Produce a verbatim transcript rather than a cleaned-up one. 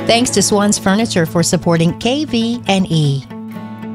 Thanks to Swan's Furniture for supporting K V N E.